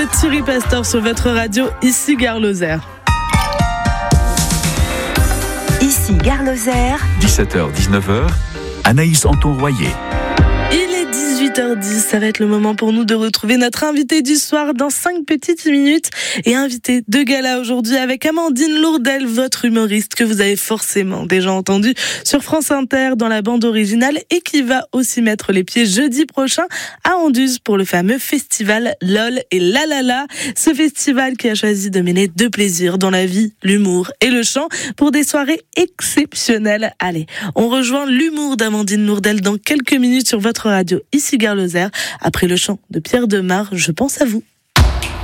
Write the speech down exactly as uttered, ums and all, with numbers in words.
Thierry Pastor sur votre radio, ici Gare Lozère. Ici Gare Lozère. dix-sept heures dix-neuf heures, Anaïs Anton-Royer. Il est dix-huit heures dix, ça va être le moment pour nous de retrouver notre invité du soir dans cinq petites minutes. Et invité de gala aujourd'hui avec Amandine Lourdel, votre humoriste que vous avez forcément déjà entendu sur France Inter dans la bande originale et qui va aussi mettre les pieds jeudi prochain à Anduze pour le fameux festival LOL et La La La. Ce festival qui a choisi de mêler deux plaisirs dans la vie, l'humour et le chant pour des soirées exceptionnelles. Allez, on rejoint l'humour d'Amandine Lourdel dans quelques minutes sur votre radio, ici Gare Lozère, après le chant de Pierre Demar, Je pense à vous.